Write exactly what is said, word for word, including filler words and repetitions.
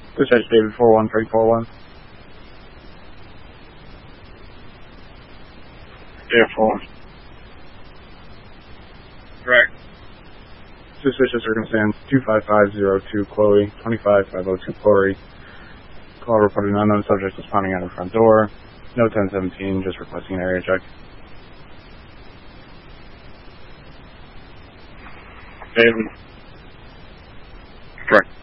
Dispatch David four one three four one. David four one. Correct. Suspicious circumstance two five five zero two Chloe, twenty-five five oh two Corey. Call reported an unknown subject was pounding out the front door. No ten seventeen, just requesting an area check. David. Correct.